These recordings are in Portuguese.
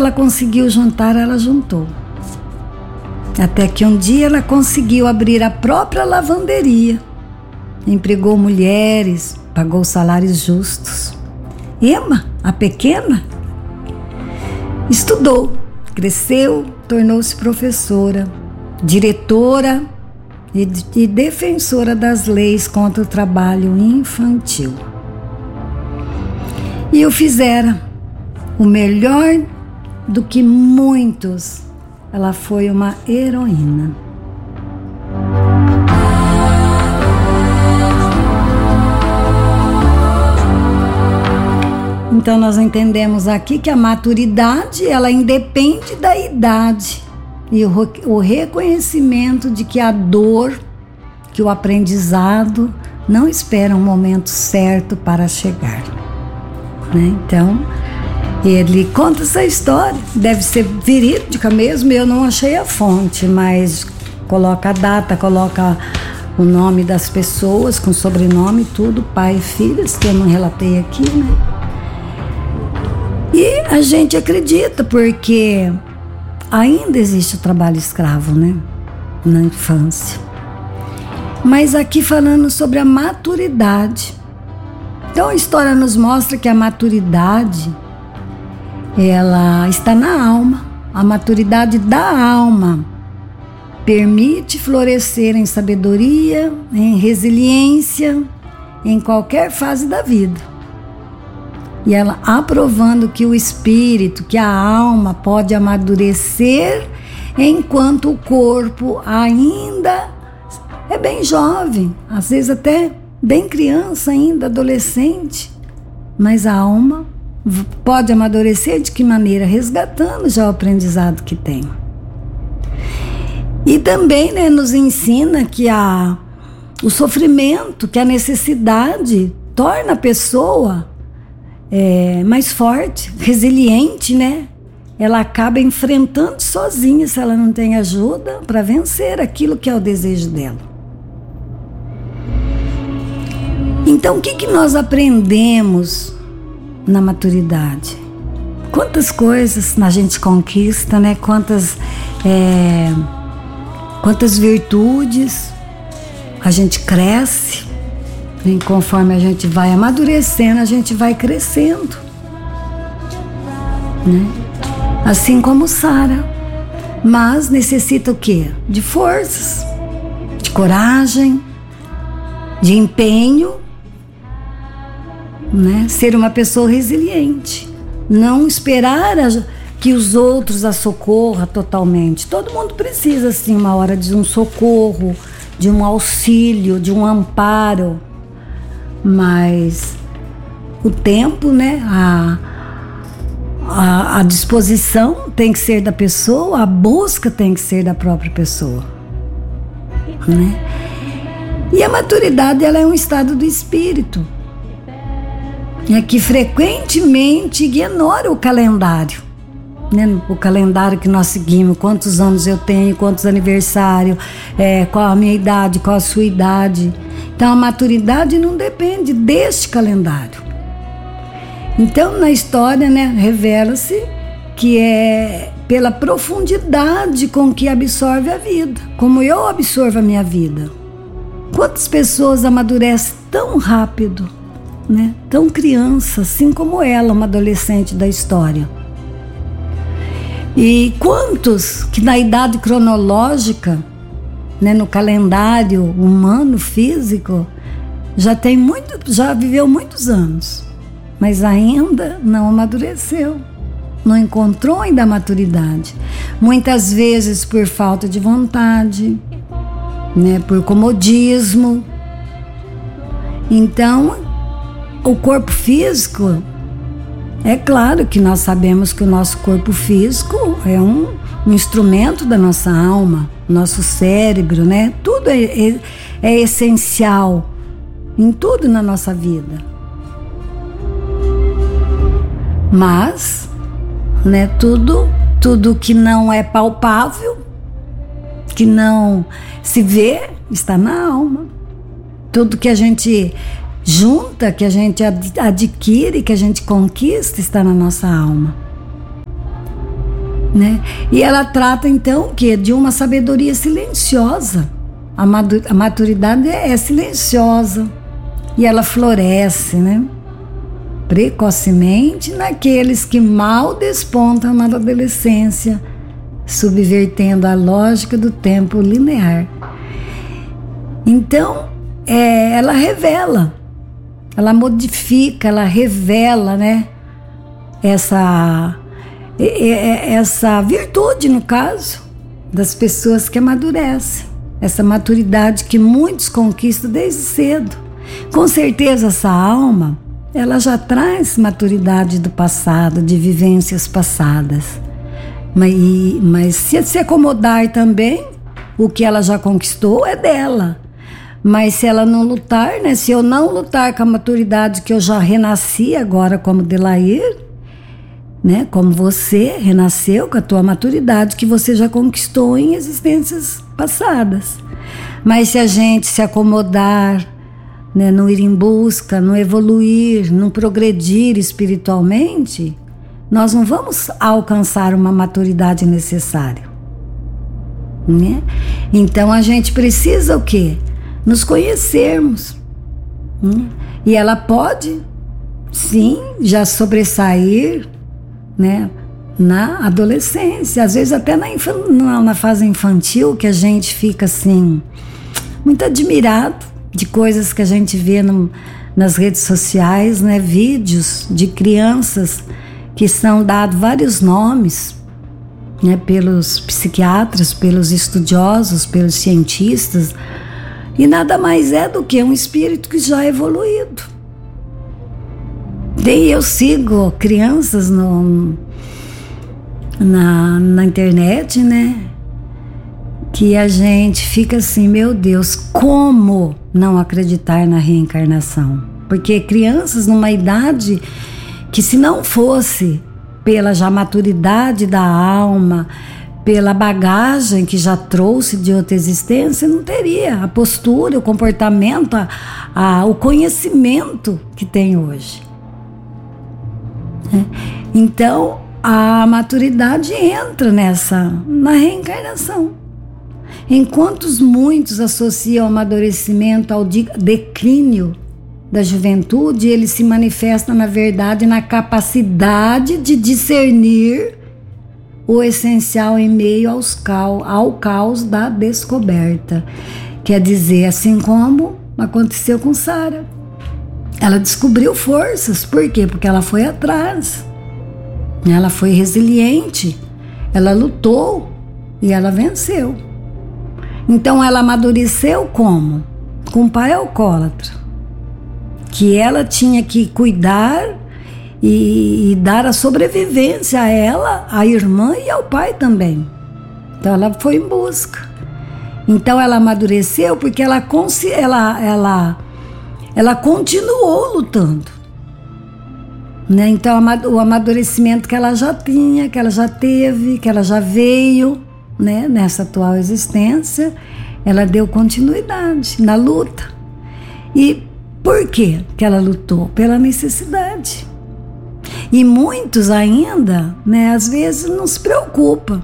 ela conseguiu juntar, ela juntou. Até que um dia ela conseguiu abrir a própria lavanderia. Empregou mulheres, pagou salários justos. Emma, a pequena, estudou, cresceu, tornou-se professora, diretora e defensora das leis contra o trabalho infantil. E o fizera o melhor do que muitos. Ela foi uma heroína. Então nós entendemos aqui que a maturidade, ela independe da idade e o reconhecimento de que a dor, que o aprendizado não espera um momento certo para chegar, né? Então ele conta essa história, deve ser verídica mesmo, eu não achei a fonte, mas coloca a data, coloca o nome das pessoas com sobrenome, tudo, pai e filhos, que eu não relatei aqui, né? E a gente acredita, porque ainda existe o trabalho escravo, né? Na infância. Mas aqui falando sobre a maturidade. Então a história nos mostra que a maturidade, ela está na alma. A maturidade da alma permite florescer em sabedoria, em resiliência, em qualquer fase da vida. E ela aprovando que o espírito, que a alma pode amadurecer enquanto o corpo ainda é bem jovem, às vezes até bem criança ainda, adolescente. Mas a alma pode amadurecer de que maneira? Resgatando já o aprendizado que tem. E também, né, nos ensina que o sofrimento, que a necessidade torna a pessoa mais forte, resiliente, né? Ela acaba enfrentando sozinha, se ela não tem ajuda, para vencer aquilo que é o desejo dela. Então, o que nós aprendemos na maturidade? Quantas coisas a gente conquista, né? Quantas virtudes a gente cresce. E conforme a gente vai amadurecendo, a gente vai crescendo, né? Assim como Sara. Mas necessita o quê? De forças, de coragem, de empenho, né? Ser uma pessoa resiliente. Não esperar que os outros a socorram totalmente. Todo mundo precisa, assim, uma hora de um socorro, de um auxílio, de um amparo. Mas o tempo, né, a disposição tem que ser da pessoa, a busca tem que ser da própria pessoa, né? E a maturidade, ela é um estado do espírito, que frequentemente ignora o calendário, né? O calendário que nós seguimos, quantos anos eu tenho, quantos aniversários, qual a minha idade, qual a sua idade. Então a maturidade não depende deste calendário. Então na história, né, revela-se que é pela profundidade com que absorve a vida, como eu absorvo a minha vida. Quantas pessoas amadurecem tão rápido, né? Tão criança, assim como ela, uma adolescente da história. E quantos que na idade cronológica, né, no calendário humano, físico, já viveu muitos anos, mas ainda não amadureceu, não encontrou ainda a maturidade. Muitas vezes por falta de vontade, né, por comodismo. Então, o corpo físico, é claro que nós sabemos que o nosso corpo físico é um instrumento da nossa alma, nosso cérebro, né? Tudo é essencial em tudo na nossa vida. Mas, né, tudo que não é palpável, que não se vê, está na alma. Tudo que a gente junta, que a gente adquire, que a gente conquista, está na nossa alma. né? E ela trata então o quê? De uma sabedoria silenciosa. A maturidade é silenciosa e ela floresce, né? Precocemente naqueles que mal despontam na adolescência, subvertendo a lógica do tempo linear. Então, ela revela, ela modifica, ela revela, né? Essa virtude, no caso, das pessoas que amadurecem. Essa maturidade que muitos conquistam desde cedo. Com certeza essa alma, ela já traz maturidade do passado, de vivências passadas. Mas se acomodar também, o que ela já conquistou é dela. Mas se ela não lutar, né? Se eu não lutar com a maturidade que eu já renasci agora como Delair, né? Como você renasceu com a tua maturidade que você já conquistou em existências passadas. Mas se a gente se acomodar, né? Não ir em busca, não evoluir, não progredir espiritualmente, nós não vamos alcançar uma maturidade necessária, né? Então a gente precisa o quê? Nos conhecermos, né? E ela pode, sim, já sobressair, né? Na adolescência, às vezes até na fase infantil, que a gente fica assim, muito admirado de coisas que a gente vê nas redes sociais, né? Vídeos de crianças que são dados vários nomes, né? Pelos psiquiatras, pelos estudiosos, pelos cientistas, e nada mais é do que um espírito que já é evoluído. Daí eu sigo crianças na internet, né? Que a gente fica assim, meu Deus, como não acreditar na reencarnação? Porque crianças numa idade que, se não fosse pela já maturidade da alma, pela bagagem que já trouxe de outra existência, não teria a postura, o comportamento, o conhecimento que tem hoje. Então, a maturidade entra na reencarnação. Enquanto muitos associam o amadurecimento ao declínio da juventude, ele se manifesta, na verdade, na capacidade de discernir o essencial em meio ao caos da descoberta. Quer dizer, assim como aconteceu com Sara. Ela descobriu forças. Por quê? Porque ela foi atrás. Ela foi resiliente. Ela lutou e ela venceu. Então ela amadureceu como? Com o pai alcoólatra, que ela tinha que cuidar e dar a sobrevivência a ela, à irmã e ao pai também. Então ela foi em busca. Então ela amadureceu porque ela continuou lutando, né? Então o amadurecimento que ela já tinha, que ela já teve, que ela já veio, né, nessa atual existência, ela deu continuidade na luta. E por quê que ela lutou? Pela necessidade. E muitos ainda, né, às vezes não se preocupam.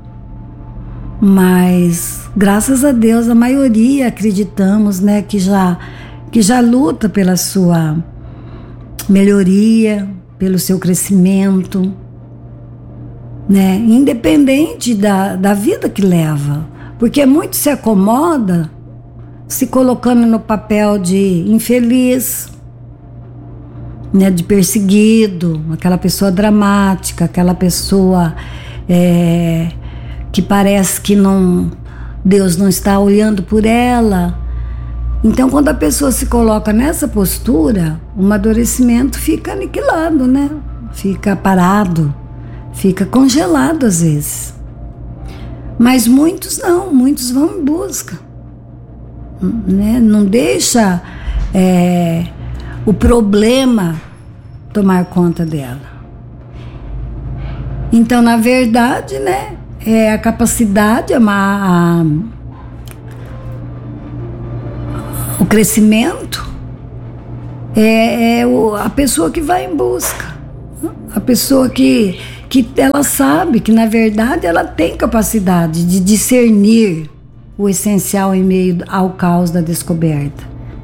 Mas, graças a Deus, a maioria acreditamos, né, que já luta pela sua melhoria, pelo seu crescimento, né, independente da vida que leva. Porque muito se acomoda se colocando no papel de infeliz, né, de perseguido, aquela pessoa dramática, aquela pessoa que parece que Deus não está olhando por ela. Então, quando a pessoa se coloca nessa postura, o amadurecimento fica aniquilado, né? Fica parado, fica congelado às vezes. Mas muitos não, muitos vão em busca, né? Não deixa o problema tomar conta dela. Então, na verdade, né, a capacidade, o crescimento a pessoa que vai em busca, a pessoa que que ela sabe que, na verdade, ela tem capacidade de discernir o essencial em meio ao caos da descoberta.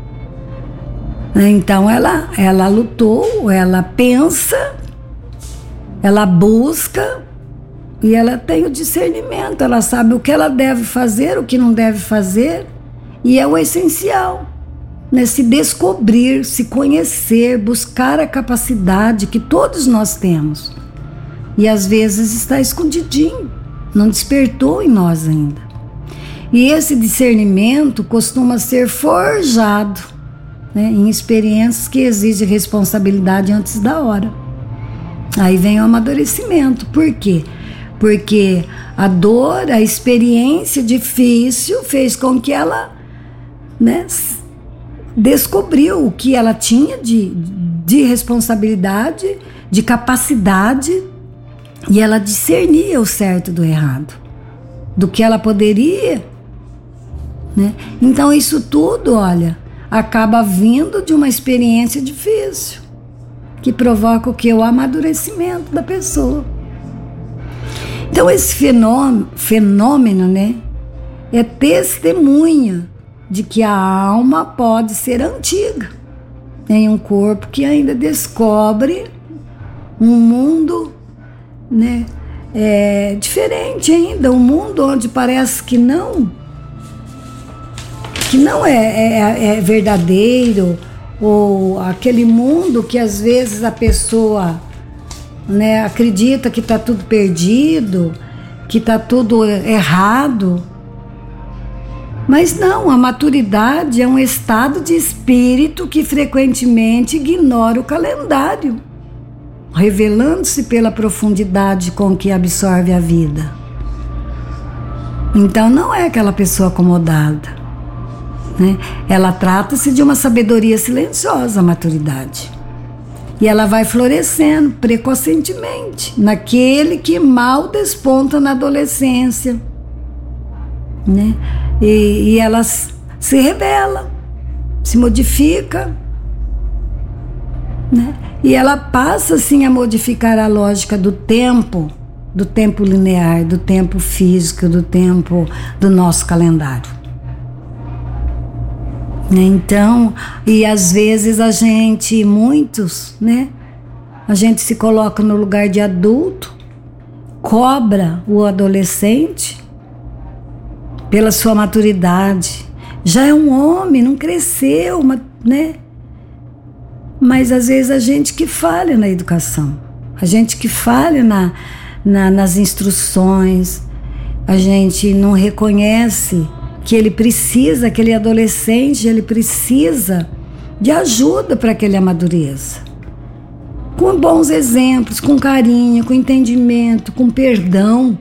Então ela lutou, ela pensa, ela busca e ela tem o discernimento, ela sabe o que ela deve fazer, o que não deve fazer, e é o essencial, né? Se descobrir, se conhecer, buscar a capacidade que todos nós temos. E às vezes está escondidinho, não despertou em nós ainda. E esse discernimento costuma ser forjado, né, em experiências que exigem responsabilidade antes da hora. Aí vem o amadurecimento. Por quê? Porque a dor, a experiência difícil fez com que ela, né, descobriu o que ela tinha de responsabilidade, de capacidade, e ela discernia o certo do errado, do que ela poderia, né? Então isso tudo, olha, acaba vindo de uma experiência difícil, que provoca o que? O amadurecimento da pessoa. Então esse fenômeno, né, é testemunha de que a alma pode ser antiga em um corpo que ainda descobre um mundo, né, diferente ainda, um mundo onde parece que não é verdadeiro, ou aquele mundo que às vezes a pessoa, né, acredita que está tudo perdido, que está tudo errado. Mas não, a maturidade é um estado de espírito que frequentemente ignora o calendário, revelando-se pela profundidade com que absorve a vida. Então não é aquela pessoa acomodada, né? Ela trata-se de uma sabedoria silenciosa, a maturidade. E ela vai florescendo precocemente naquele que mal desponta na adolescência, né? E ela se revela, se modifica, né? E ela passa assim a modificar a lógica do tempo linear, do tempo físico, do tempo do nosso calendário. Então, e às vezes muitos, né? A gente se coloca no lugar de adulto, cobra o adolescente pela sua maturidade. Já é um homem, não cresceu, né? Mas às vezes a gente que falha na educação, a gente que falha nas instruções, a gente não reconhece que aquele adolescente, ele precisa de ajuda para que ele amadureça. Com bons exemplos, com carinho, com entendimento, com perdão,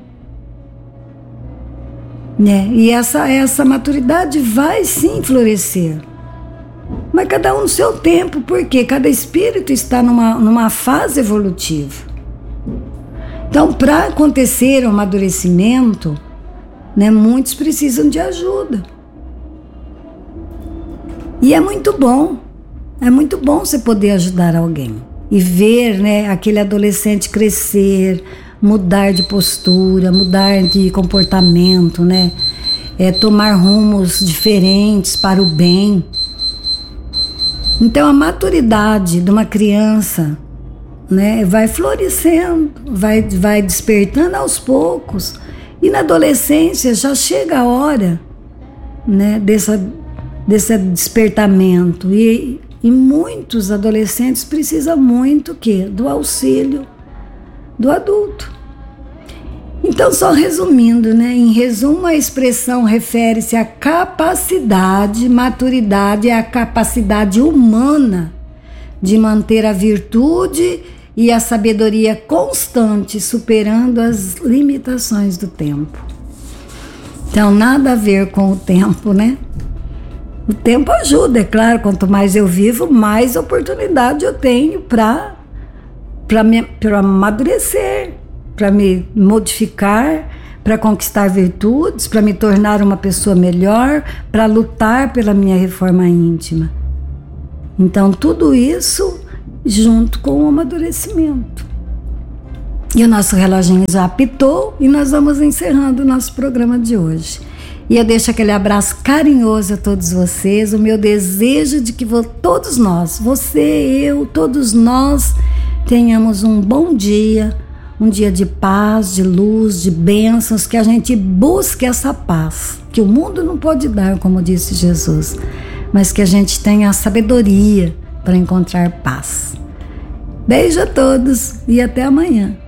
né? E essa maturidade vai sim florescer. Mas cada um no seu tempo, porque cada espírito está numa fase evolutiva. Então, para acontecer o amadurecimento, né, muitos precisam de ajuda. E é muito bom você poder ajudar alguém e ver, né, aquele adolescente crescer, mudar de postura, mudar de comportamento, né, tomar rumos diferentes para o bem. Então a maturidade de uma criança, né, vai florescendo, vai despertando aos poucos. E na adolescência já chega a hora, né, desse despertamento. E muitos adolescentes precisam muito do auxílio do adulto. Então, só resumindo, né, em resumo, a expressão refere-se à capacidade, maturidade é a capacidade humana de manter a virtude e a sabedoria constante, superando as limitações do tempo. Então, nada a ver com o tempo, né? O tempo ajuda, é claro, quanto mais eu vivo, mais oportunidade eu tenho para amadurecer, para me modificar, para conquistar virtudes, para me tornar uma pessoa melhor, para lutar pela minha reforma íntima. Então, tudo isso junto com o amadurecimento. E o nosso reloginho já apitou e nós vamos encerrando o nosso programa de hoje. E eu deixo aquele abraço carinhoso a todos vocês, o meu desejo de que todos nós, você, eu, todos nós, tenhamos um bom dia, um dia de paz, de luz, de bênçãos, que a gente busque essa paz, que o mundo não pode dar, como disse Jesus, mas que a gente tenha a sabedoria para encontrar paz. Beijo a todos e até amanhã.